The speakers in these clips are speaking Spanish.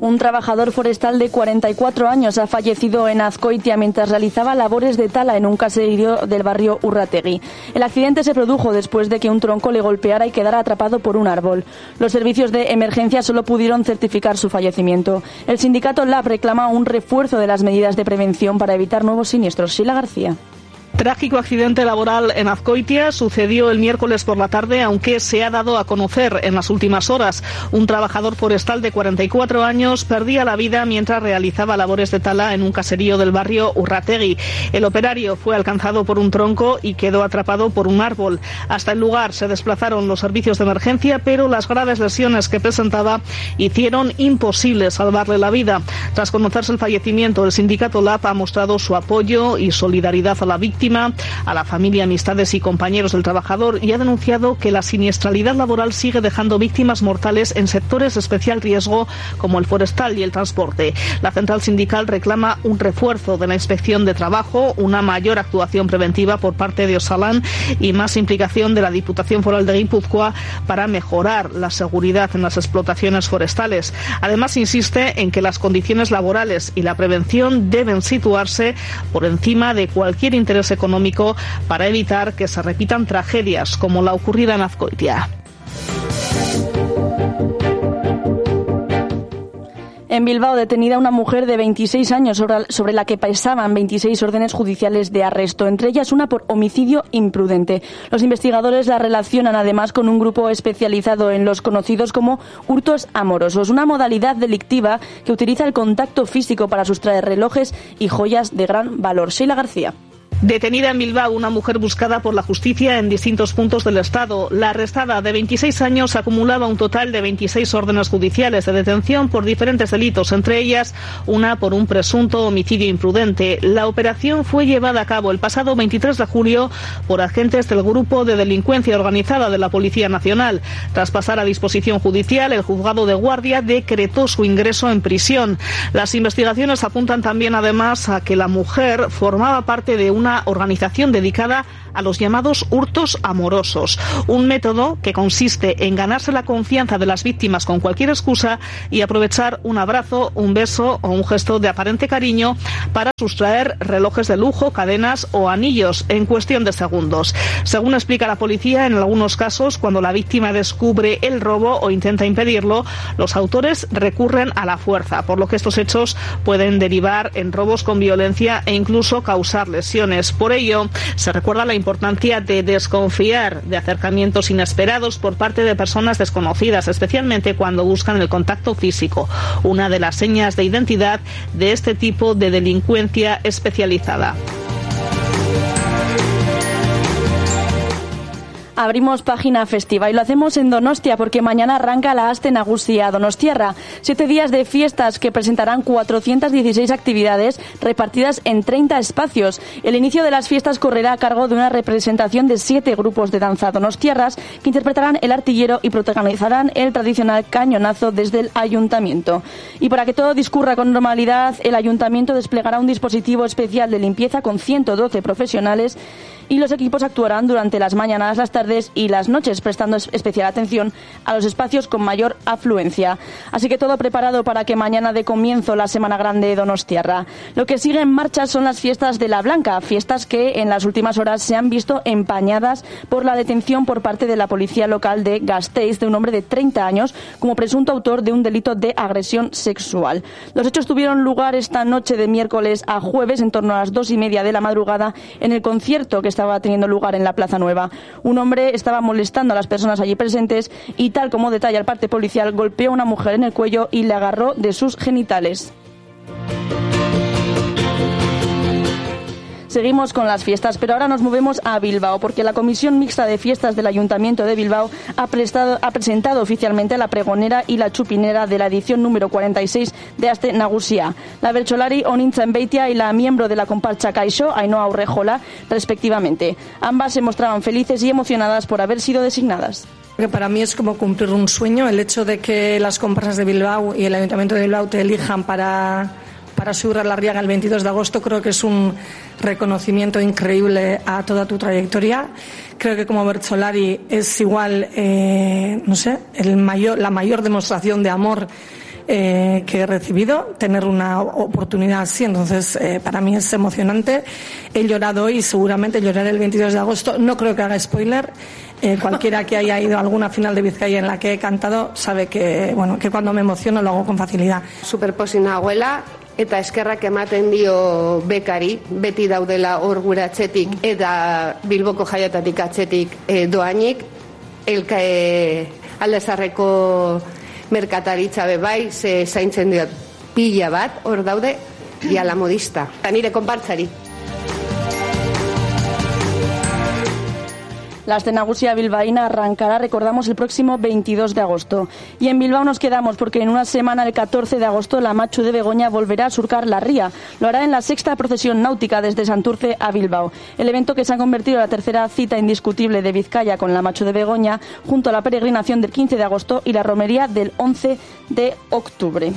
Un trabajador forestal de 44 años ha fallecido en Azkoitia mientras realizaba labores de tala en un caserío del barrio Urrategui. El accidente se produjo después de que un tronco le golpeara y quedara atrapado por un árbol. Los servicios de emergencia solo pudieron certificar su fallecimiento. El sindicato LAB reclama un refuerzo de las medidas de prevención para evitar nuevos siniestros. Sheila García. Trágico accidente laboral en Azkoitia sucedió el miércoles por la tarde, aunque se ha dado a conocer en las últimas horas. Un trabajador forestal de 44 años perdía la vida mientras realizaba labores de tala en un caserío del barrio Urrategui. El operario fue alcanzado por un tronco y quedó atrapado por un árbol. Hasta el lugar se desplazaron los servicios de emergencia, pero las graves lesiones que presentaba hicieron imposible salvarle la vida. Tras conocerse el fallecimiento, el sindicato LAB ha mostrado su apoyo y solidaridad a la víctima, a la familia, amistades y compañeros del trabajador, y ha denunciado que la siniestralidad laboral sigue dejando víctimas mortales en sectores de especial riesgo como el forestal y el transporte. La central sindical reclama un refuerzo de la inspección de trabajo, una mayor actuación preventiva por parte de Osalan y más implicación de la Diputación Foral de Guipúzcoa para mejorar la seguridad en las explotaciones forestales. Además, insiste en que las condiciones laborales y la prevención deben situarse por encima de cualquier interés económico para evitar que se repitan tragedias como la ocurrida en Azkoitia. En Bilbao, detenida una mujer de 26 años sobre la que pesaban 26 órdenes judiciales de arresto, entre ellas una por homicidio imprudente. Los investigadores la relacionan además con un grupo especializado en los conocidos como hurtos amorosos, una modalidad delictiva que utiliza el contacto físico para sustraer relojes y joyas de gran valor. Sheila García. Detenida en Bilbao una mujer buscada por la justicia en distintos puntos del Estado. La arrestada de 26 años acumulaba un total de 26 órdenes judiciales de detención por diferentes delitos, entre ellas una por un presunto homicidio imprudente. La operación fue llevada a cabo el pasado 23 de julio por agentes del Grupo de Delincuencia Organizada de la Policía Nacional. Tras pasar a disposición judicial, el juzgado de guardia decretó su ingreso en prisión. Las investigaciones apuntan también además a que la mujer formaba parte de una organización dedicada a los llamados hurtos amorosos, un método que consiste en ganarse la confianza de las víctimas con cualquier excusa y aprovechar un abrazo, un beso o un gesto de aparente cariño para sustraer relojes de lujo, cadenas o anillos en cuestión de segundos. Según explica la policía, en algunos casos, cuando la víctima descubre el robo o intenta impedirlo, los autores recurren a la fuerza, por lo que estos hechos pueden derivar en robos con violencia e incluso causar lesiones. Por ello, se recuerda la importancia de desconfiar de acercamientos inesperados por parte de personas desconocidas, especialmente cuando buscan el contacto físico, una de las señas de identidad de este tipo de delincuencia especializada. Abrimos página festiva y lo hacemos en Donostia porque mañana arranca la Aste Nagusia Donostiarra. 7 días de fiestas que presentarán 416 actividades repartidas en 30 espacios. El inicio de las fiestas correrá a cargo de una representación de 7 grupos de danza donostiarras que interpretarán el artillero y protagonizarán el tradicional cañonazo desde el ayuntamiento. Y para que todo discurra con normalidad, el ayuntamiento desplegará un dispositivo especial de limpieza con 112 profesionales y los equipos actuarán durante las mañanas, las tardes y las noches, prestando especial atención a los espacios con mayor afluencia. Así que todo preparado para que mañana dé comienzo la Semana Grande Donostiarra. Lo que sigue en marcha son las fiestas de la Blanca, fiestas que en las últimas horas se han visto empañadas por la detención por parte de la policía local de Gasteiz de un hombre de 30 años como presunto autor de un delito de agresión sexual. Los hechos tuvieron lugar esta noche de miércoles a jueves en torno a las 2:30 de la madrugada en el concierto que estaba teniendo lugar en la Plaza Nueva. Un hombre estaba molestando a las personas allí presentes y, tal como detalla el parte policial, golpeó a una mujer en el cuello y le agarró de sus genitales. Seguimos con las fiestas, pero ahora nos movemos a Bilbao, porque la Comisión Mixta de Fiestas del Ayuntamiento de Bilbao ha presentado oficialmente la pregonera y la chupinera de la edición número 46 de Aste Nagusia. La bertsolari Onintzen Beitia y la miembro de la comparsa Kaixo, Ainhoa Urrejola, respectivamente. Ambas se mostraban felices y emocionadas por haber sido designadas. Que para mí es como cumplir un sueño, el hecho de que las comparsas de Bilbao y el Ayuntamiento de Bilbao te elijan para subir a la Riaga el 22 de agosto, creo que es un reconocimiento increíble a toda tu trayectoria. Creo que como bertsolari es igual, la mayor demostración de amor que he recibido, tener una oportunidad así. Entonces, para mí es emocionante. He llorado hoy y seguramente lloraré el 22 de agosto. No creo que haga spoiler. Cualquiera que haya ido a alguna final de Bizkaia en la que he cantado sabe que cuando me emociono lo hago con facilidad. Superposin nagoela eta eskerrak ematen dio bekari, beti daudela hor gure atzetik eta Bilboko jaiatatik atzetik doainik, Aldezarreko merkataritza bebai, ze zaintzen diot pila bat, hor daude, diala modista. Eta nire konpartzari. La Aste Nagusia bilbaína arrancará, recordamos, el próximo 22 de agosto. Y en Bilbao nos quedamos porque en una semana, el 14 de agosto, la Machu de Begoña volverá a surcar la ría. Lo hará en la 6ª procesión náutica desde Santurce a Bilbao. El evento que se ha convertido en la tercera cita indiscutible de Vizcaya con la Machu de Begoña, junto a la peregrinación del 15 de agosto y la romería del 11 de octubre.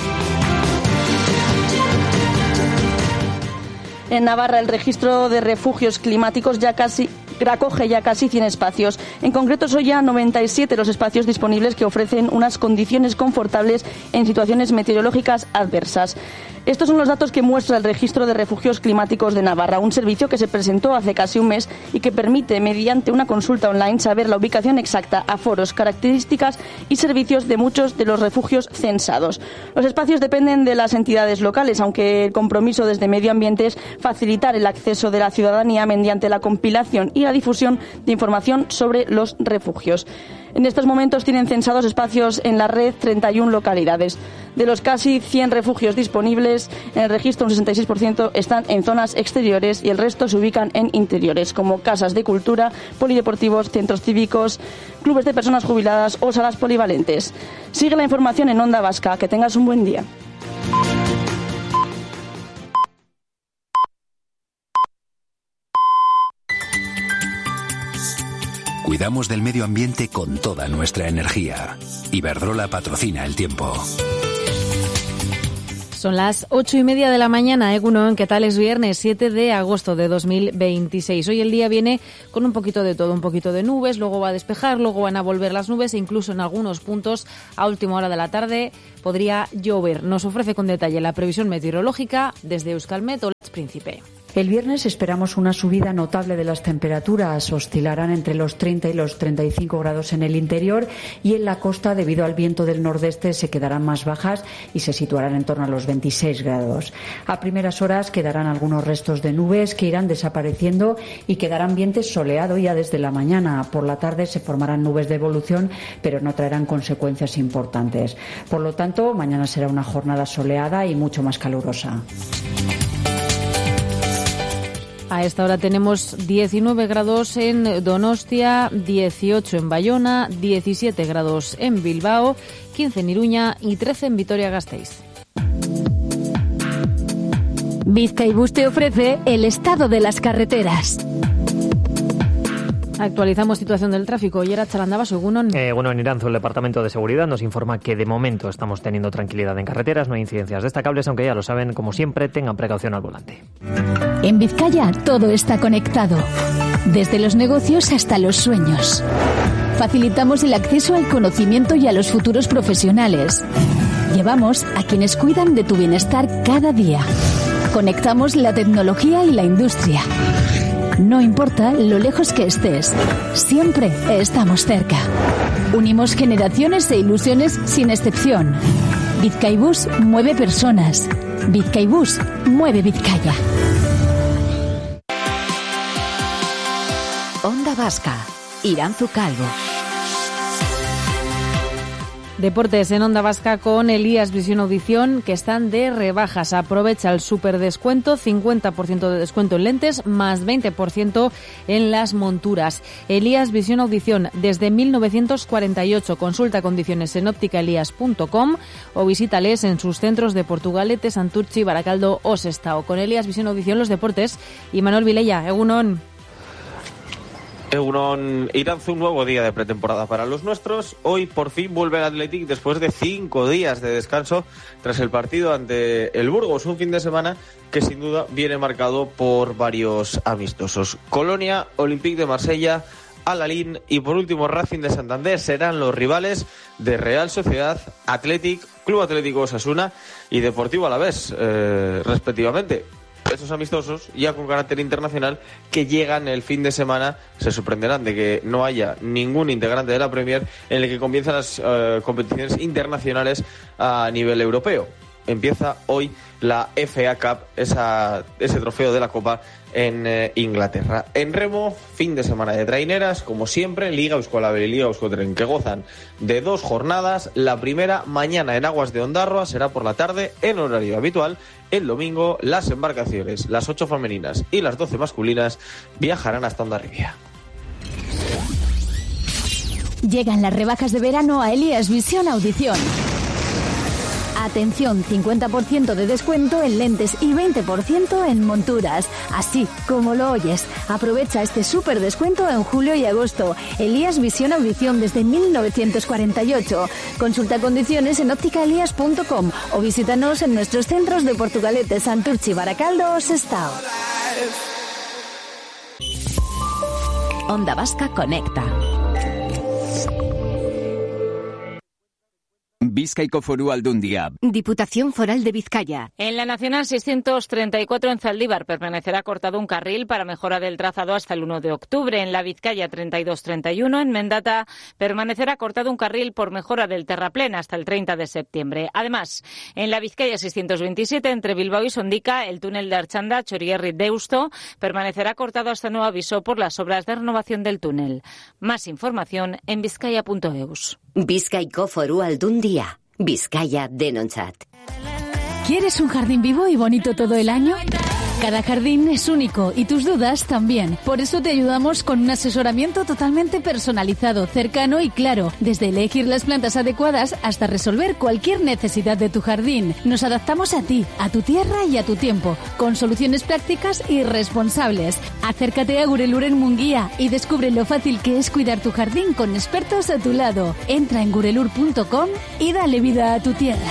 En Navarra, el registro de refugios climáticos acoge ya casi 100 espacios. En concreto, son ya 97 los espacios disponibles que ofrecen unas condiciones confortables en situaciones meteorológicas adversas. Estos son los datos que muestra el registro de refugios climáticos de Navarra, un servicio que se presentó hace casi un mes y que permite, mediante una consulta online, saber la ubicación exacta, aforos, características y servicios de muchos de los refugios censados. Los espacios dependen de las entidades locales, aunque el compromiso desde Medio Ambiente es facilitar el acceso de la ciudadanía mediante la compilación y la difusión de información sobre los refugios. En estos momentos tienen censados espacios en la red 31 localidades. De los casi 100 refugios disponibles, en el registro un 66% están en zonas exteriores y el resto se ubican en interiores, como casas de cultura, polideportivos, centros cívicos, clubes de personas jubiladas o salas polivalentes. Sigue la información en Onda Vasca. Que tengas un buen día. Cuidamos del medio ambiente con toda nuestra energía. Iberdrola patrocina el tiempo. Son las 8:30 de la mañana, Egunon, ¿qué tal? Es viernes 7 de agosto de 2026. Hoy el día viene con un poquito de todo, un poquito de nubes, luego va a despejar, luego van a volver las nubes e incluso en algunos puntos a última hora de la tarde podría llover. Nos ofrece con detalle la previsión meteorológica desde Euskalmet, Olatz Príncipe. El viernes esperamos una subida notable de las temperaturas. Oscilarán entre los 30 y los 35 grados en el interior y en la costa, debido al viento del nordeste, se quedarán más bajas y se situarán en torno a los 26 grados. A primeras horas quedarán algunos restos de nubes que irán desapareciendo y quedará ambiente soleado ya desde la mañana. Por la tarde se formarán nubes de evolución, pero no traerán consecuencias importantes. Por lo tanto, mañana será una jornada soleada y mucho más calurosa. A esta hora tenemos 19 grados en Donostia, 18 en Bayona, 17 grados en Bilbao, 15 en Iruña y 13 en Vitoria-Gasteiz. Bizkaibus te ofrece el estado de las carreteras. Actualizamos situación del tráfico. Y era Chalandabaso, Egunon. En Iranzo, el Departamento de Seguridad nos informa que de momento estamos teniendo tranquilidad en carreteras, no hay incidencias destacables, aunque ya lo saben, como siempre, tengan precaución al volante. En Vizcaya todo está conectado, desde los negocios hasta los sueños. Facilitamos el acceso al conocimiento y a los futuros profesionales. Llevamos a quienes cuidan de tu bienestar cada día. Conectamos la tecnología y la industria. No importa lo lejos que estés, siempre estamos cerca. Unimos generaciones e ilusiones sin excepción. Bizkaibus mueve personas. Bizkaibus mueve Vizcaya. Onda Vasca, Iranzu Calvo. Deportes en Onda Vasca con Elías Visión Audición, que están de rebajas. Aprovecha el súper descuento, 50% de descuento en lentes, más 20% en las monturas. Elías Visión Audición, desde 1948. Consulta condiciones en ópticaelías.com o visítales en sus centros de Portugalete, Santurchi, Baracaldo o Sestao. Con Elías Visión Audición, los deportes. Y Manuel Vilella, Egunon. Iranzu, un nuevo día de pretemporada para los nuestros. Hoy por fin vuelve el Athletic después de 5 días de descanso tras el partido ante el Burgos, un fin de semana que sin duda viene marcado por varios amistosos. Colonia, Olympique de Marsella, Al-Ain y por último Racing de Santander serán los rivales de Real Sociedad, Athletic, Club Atlético Osasuna y Deportivo Alavés, respectivamente. Estos amistosos, ya con carácter internacional, que llegan el fin de semana, se sorprenderán de que no haya ningún integrante de la Premier en el que comiencen las competiciones internacionales a nivel europeo. Empieza hoy la FA Cup, ese trofeo de la Copa en Inglaterra. En remo, fin de semana de traineras, como siempre, Liga Euskolaber y Liga Euskotren, que gozan de 2 jornadas. La primera, mañana en Aguas de Ondarroa, será por la tarde en horario habitual. El domingo, las embarcaciones, las 8 femeninas y las 12 masculinas, viajarán hasta Hondarribia. Llegan las rebajas de verano a Elías Visión Audición. Atención, 50% de descuento en lentes y 20% en monturas. Así como lo oyes. Aprovecha este súper descuento en julio y agosto. Elías Visión Audición desde 1948. Consulta condiciones en ópticaelías.com o visítanos en nuestros centros de Portugalete, Santurchi, Baracaldo o Sestao. Onda Vasca Conecta. Bizkaiko Foru Aldundia. Diputación Foral de Vizcaya. En la Nacional 634 en Zaldívar permanecerá cortado un carril para mejora del trazado hasta el 1 de octubre. En la Vizcaya 3231 en Mendata permanecerá cortado un carril por mejora del terraplén hasta el 30 de septiembre. Además, en la Vizcaya 627 entre Bilbao y Sondica, el túnel de Archanda Chorierri-Deusto permanecerá cortado hasta nuevo aviso por las obras de renovación del túnel. Más información en vizcaya.eus. Bizkaiko Foru Aldundia. Vizcaya denontzat. ¿Quieres un jardín vivo y bonito todo el año? Cada jardín es único y tus dudas también. Por eso te ayudamos con un asesoramiento totalmente personalizado, cercano y claro. Desde elegir las plantas adecuadas hasta resolver cualquier necesidad de tu jardín. Nos adaptamos a ti, a tu tierra y a tu tiempo, con soluciones prácticas y responsables. Acércate a Gurelur en Munguía y descubre lo fácil que es cuidar tu jardín con expertos a tu lado. Entra en gurelur.com y dale vida a tu tierra.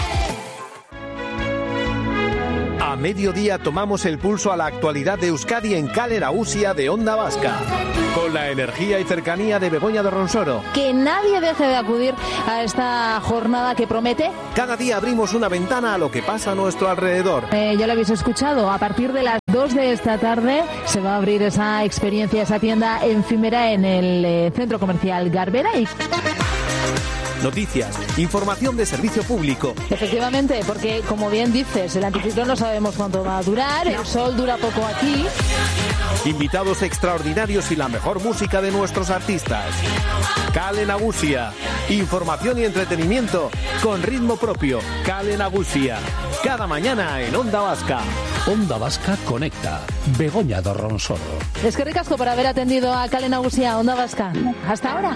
A mediodía tomamos el pulso a la actualidad de Euskadi en Kale Nagusia de Onda Vasca. Con la energía y cercanía de Begoña de Ronsoro. Que nadie deje de acudir a esta jornada que promete. Cada día abrimos una ventana a lo que pasa a nuestro alrededor. Ya lo habéis escuchado, a partir de las 2 de esta tarde se va a abrir esa experiencia, esa tienda efímera en el centro comercial Garbera. Noticias, información de servicio público. Efectivamente, porque como bien dices, el anticiclón no sabemos cuánto va a durar, el sol dura poco aquí. Invitados extraordinarios y la mejor música de nuestros artistas. Kale Nagusia, información y entretenimiento con ritmo propio. Kale Nagusia, cada mañana en Onda Vasca. Onda Vasca Conecta. Begoña de Ronsoro. Es que ricasco por haber atendido a Kale Nagusia, Onda Vasca. Hasta ahora.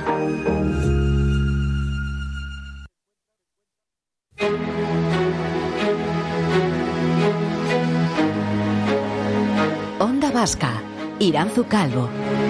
Onda Vasca, Iranzu Calvo.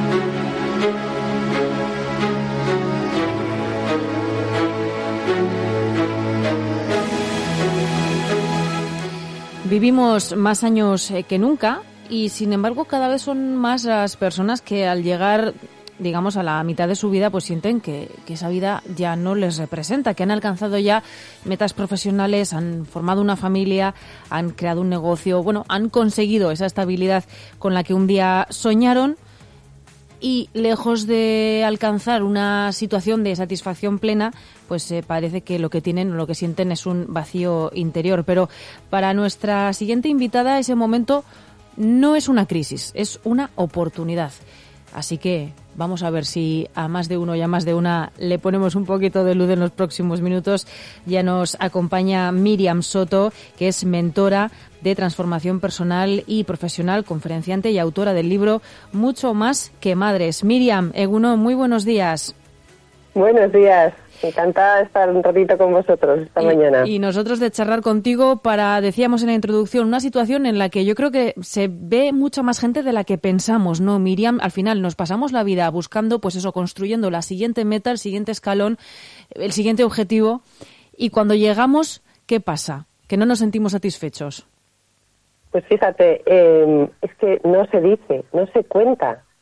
Vivimos más años que nunca y, sin embargo, cada vez son más las personas que al llegar, digamos, a la mitad de su vida, pues sienten que esa vida ya no les representa, que han alcanzado ya metas profesionales, han formado una familia, han creado un negocio, bueno, han conseguido esa estabilidad con la que un día soñaron y, lejos de alcanzar una situación de satisfacción plena, pues parece que lo que tienen o lo que sienten es un vacío interior. Pero para nuestra siguiente invitada ese momento no es una crisis, es una oportunidad. Así que vamos a ver si a más de uno y a más de una le ponemos un poquito de luz en los próximos minutos. Ya nos acompaña Miriam Soto, que es mentora de transformación personal y profesional, conferenciante y autora del libro Mucho más que madres. Miriam, Egunon, muy buenos días. Buenos días. Encantada de estar un ratito con vosotros esta mañana. Y nosotros de charlar contigo para, decíamos en la introducción, una situación en la que yo creo que se ve mucha más gente de la que pensamos, ¿no, Miriam? Al final nos pasamos la vida buscando, pues eso, construyendo la siguiente meta, el siguiente escalón, el siguiente objetivo. Y cuando llegamos, ¿qué pasa? Que no nos sentimos satisfechos. Pues fíjate, es que no se dice, no se cuenta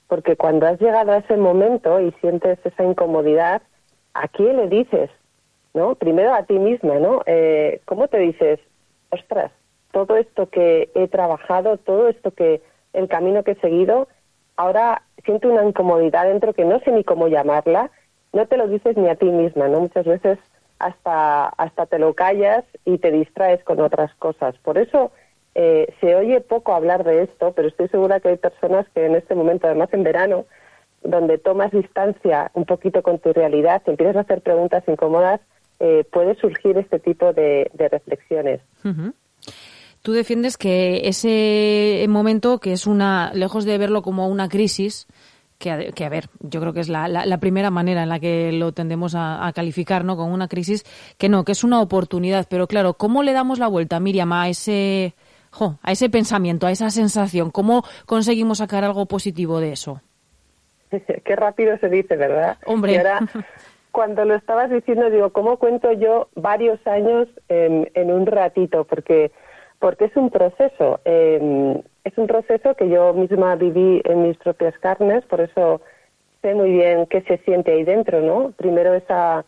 porque cuando has llegado a ese momento y sientes esa incomodidad, ¿a quién le dices? ¿No? Primero a ti misma, ¿no? ¿Cómo te dices? Ostras, todo esto que he trabajado, todo esto que el camino que he seguido, ahora siento una incomodidad dentro que no sé ni cómo llamarla. No te lo dices ni a ti misma, ¿no? Muchas veces hasta te lo callas y te distraes con otras cosas. Por eso se oye poco hablar de esto, pero estoy segura que hay personas que en este momento, además en verano, donde tomas distancia un poquito con tu realidad, te empiezas a hacer preguntas incómodas, puede surgir este tipo de reflexiones. Uh-huh. Tú defiendes que ese momento, que es lejos de verlo como una crisis, que a ver, yo creo que es la primera manera en la que lo tendemos a calificar, ¿no? Como una crisis, que es una oportunidad. Pero claro, ¿cómo le damos la vuelta, Miriam, a ese pensamiento, a esa sensación? ¿Cómo conseguimos sacar algo positivo de eso? Qué rápido se dice, ¿verdad? Hombre. Y ahora, cuando lo estabas diciendo, digo, ¿cómo cuento yo varios años en un ratito? Porque es un proceso. Es un proceso que yo misma viví en mis propias carnes, por eso sé muy bien qué se siente ahí dentro, ¿no? Primero esa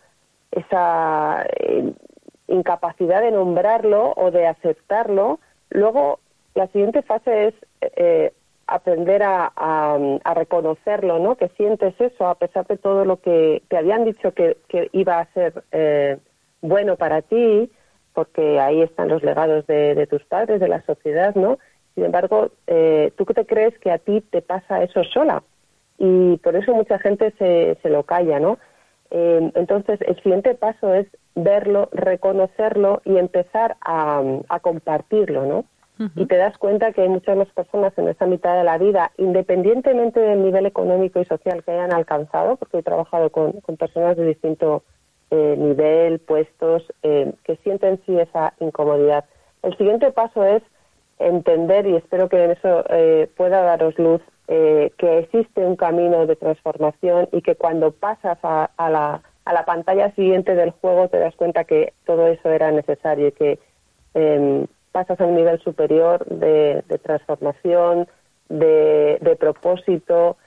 incapacidad de nombrarlo o de aceptarlo. Luego, la siguiente fase es aprender a reconocerlo, ¿no? Que sientes eso a pesar de todo lo que te habían dicho que iba a ser bueno para ti, porque ahí están los legados de tus padres, de la sociedad, ¿no? Sin embargo, tú te crees que a ti te pasa eso sola, y por eso mucha gente se lo calla, ¿no? Entonces, el siguiente paso es verlo, reconocerlo y empezar a compartirlo, ¿no? Uh-huh. Y te das cuenta que hay muchas más personas en esa mitad de la vida, independientemente del nivel económico y social que hayan alcanzado, porque he trabajado con personas de distinto nivel, puestos, que sienten sí esa incomodidad. El siguiente paso es entender, y espero que en eso pueda daros luz, que existe un camino de transformación y que cuando pasas a la pantalla siguiente del juego te das cuenta que todo eso era necesario y que pasas a un nivel superior de transformación, de propósito,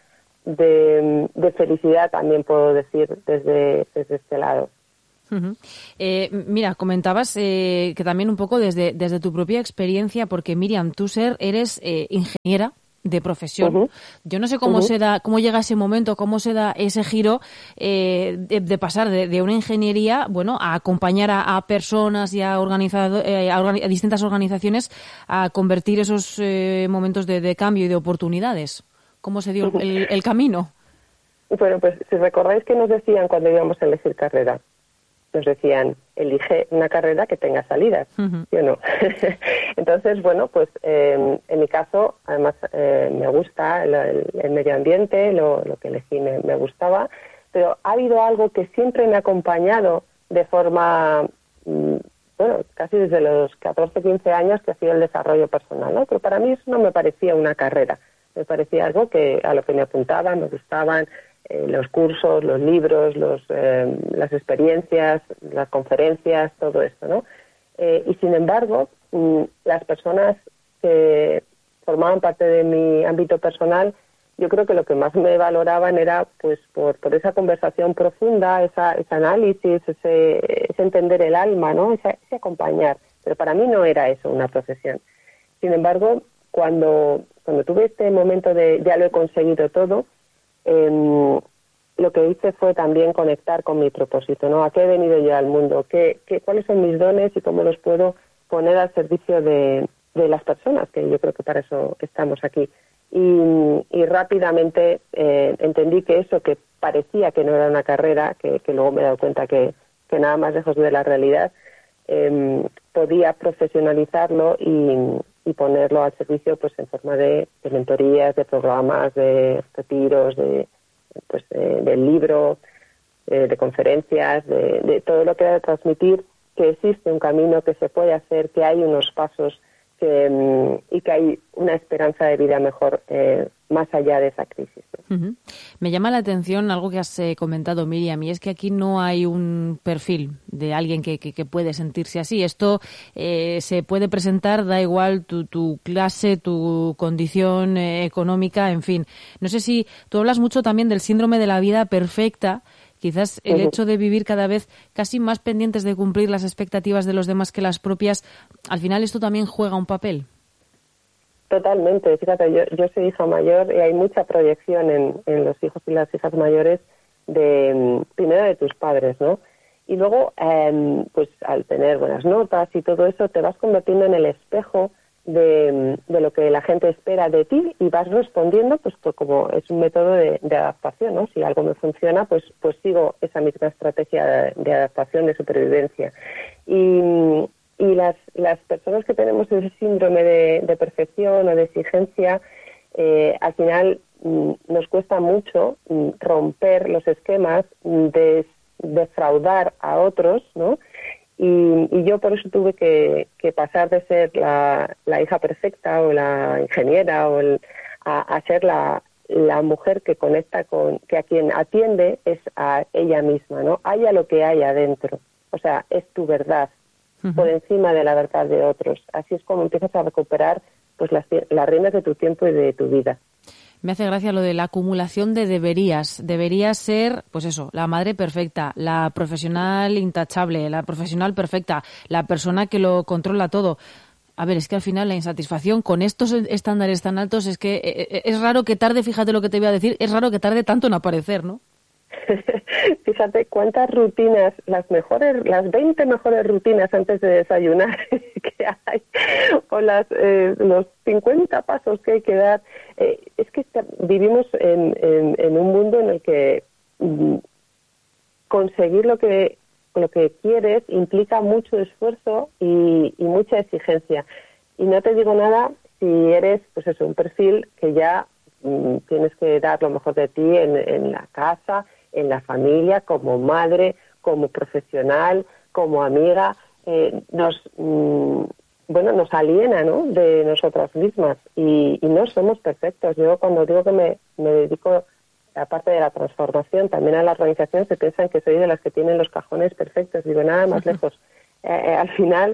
de felicidad, también puedo decir desde este lado. Uh-huh. Mira, comentabas que también un poco desde tu propia experiencia, porque Miriam, tú eres ingeniera de profesión. Uh-huh. Yo no sé cómo se da, cómo llega ese momento, cómo se da ese giro de pasar de una ingeniería, a acompañar a personas y a distintas organizaciones a convertir esos momentos de cambio y de oportunidades. ¿Cómo se dio el camino? Bueno, pues si recordáis que nos decían cuando íbamos a elegir carrera, nos decían, elige una carrera que tenga salidas, ¿sí o no? Entonces, pues en mi caso, además me gusta el medio ambiente, lo que elegí me gustaba, pero ha habido algo que siempre me ha acompañado de forma, casi desde los 14, 15 años, que ha sido el desarrollo personal, ¿no? Pero para mí eso no me parecía una carrera, me parecía algo a lo que me apuntaba, me gustaban, los cursos, los libros, las experiencias, las conferencias, todo esto, ¿no? Y sin embargo, las personas que formaban parte de mi ámbito personal, yo creo que lo que más me valoraban era, pues, por esa conversación profunda, ese análisis, ese entender el alma, ¿no? Ese acompañar. Pero para mí no era eso una profesión. Sin embargo, cuando tuve este momento de ya lo he conseguido todo, lo que hice fue también conectar con mi propósito, ¿no? ¿A qué he venido yo al mundo? ¿Cuáles son mis dones y cómo los puedo poner al servicio de las personas? Que yo creo que para eso estamos aquí. Y rápidamente entendí que eso que parecía que no era una carrera, que luego me he dado cuenta que nada más lejos de la realidad, podía profesionalizarlo y ponerlo al servicio, pues, en forma de mentorías, de programas, de retiros, del libro, de conferencias, de todo lo que era de transmitir que existe un camino que se puede hacer, que hay unos pasos y que hay una esperanza de vida mejor más allá de esa crisis, ¿no? Uh-huh. Me llama la atención algo que has comentado, Miriam, y es que aquí no hay un perfil de alguien que puede sentirse así. Esto se puede presentar, da igual tu clase, tu condición económica, en fin. No sé si tú hablas mucho también del síndrome de la vida perfecta. Quizás el hecho de vivir cada vez casi más pendientes de cumplir las expectativas de los demás que las propias, al final esto también juega un papel. Totalmente. Fíjate, yo soy hija mayor y hay mucha proyección en los hijos y las hijas mayores primero de tus padres, ¿no? Y luego, pues al tener buenas notas y todo eso, te vas convirtiendo en el espejo de lo que la gente espera de ti y vas respondiendo, pues como es un método de adaptación, ¿no? Si algo me funciona, pues sigo esa misma estrategia de adaptación, de supervivencia. Y las personas que tenemos ese síndrome de perfección o de exigencia, al final nos cuesta mucho romper los esquemas, defraudar a otros, ¿no? Y yo por eso tuve que pasar de ser la hija perfecta o la ingeniera a ser la mujer que conecta que a quien atiende es a ella misma, ¿no? Haya lo que haya dentro. O sea, es tu verdad, por encima de la verdad de otros. Así es como empiezas a recuperar pues las riendas de tu tiempo y de tu vida. Me hace gracia lo de la acumulación de deberías. Deberías ser, pues eso, la madre perfecta, la profesional intachable, la profesional perfecta, la persona que lo controla todo. A ver, es que al final la insatisfacción con estos estándares tan altos es que es raro que tarde, fíjate lo que te voy a decir, es raro que tarde tanto en aparecer, ¿no? Fíjate cuántas rutinas, las 20 mejores rutinas antes de desayunar que hay, o los 50 pasos que hay que dar. Es que vivimos en un mundo en el que conseguir lo que quieres implica mucho esfuerzo y mucha exigencia. Y no te digo nada si eres, pues eso, un perfil que ya tienes que dar lo mejor de ti en la casa, en la familia, como madre, como profesional, como amiga, nos aliena, ¿no?, de nosotras mismas y no somos perfectos. Yo cuando digo que me dedico, aparte de la transformación, también a la organización, se piensan que soy de las que tienen los cajones perfectos. Digo, nada más lejos. Al final,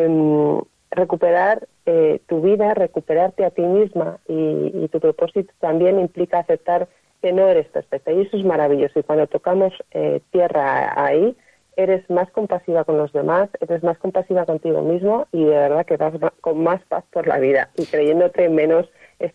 recuperar tu vida, recuperarte a ti misma y tu propósito también implica aceptar que no eres perfecta, y eso es maravilloso. Y cuando tocamos tierra ahí, eres más compasiva con los demás, eres más compasiva contigo mismo y de verdad que vas con más paz por la vida y creyéndote menos